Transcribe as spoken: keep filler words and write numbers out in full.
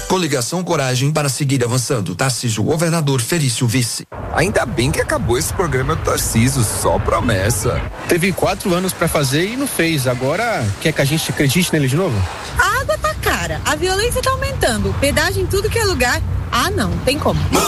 Coligação Coragem para seguir avançando. Tarcísio Governador, Felício Vice. Ainda bem que acabou esse programa do Tarcísio, só promessa. Teve quatro anos pra fazer e não fez. Agora quer que a gente acredite nele de novo? A água tá cara, a violência tá aumentando, pedágio em tudo que é lugar. Ah, não, tem como.